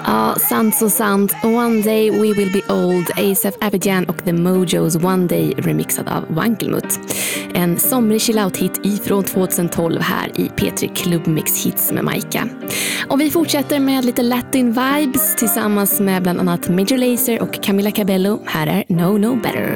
Ja, sant så sant. One Day We Will Be Old, ASAP Abidjan och The Mojos One Day remixad av Wankelmut. En somrig chill-out-hit ifrån 2012 här i P3 Klubbmix Hits med Maika. Och vi fortsätter med lite Latin vibes tillsammans med bland annat Major Lazer och Camila Cabello. Här är No No Better.